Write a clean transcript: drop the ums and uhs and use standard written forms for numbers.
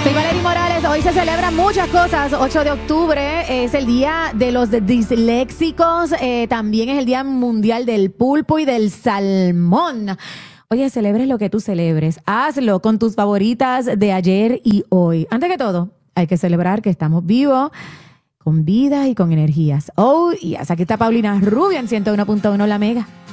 Soy Valerie Morales. Hoy se celebran muchas cosas. 8 de octubre es el día de los disléxicos. También es el Día Mundial del Pulpo y del Salmón. Oye, celebres lo que tú celebres. Hazlo con tus favoritas de ayer y hoy. Antes que todo, hay que celebrar que estamos vivos, con vida y con energías. Oh, y aquí está Paulina Rubio en 101.1 La Mega.